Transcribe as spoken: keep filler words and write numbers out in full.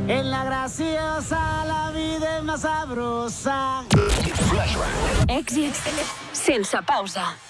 En la graciosa la vida és més sabrosa. Èxits sense pausa.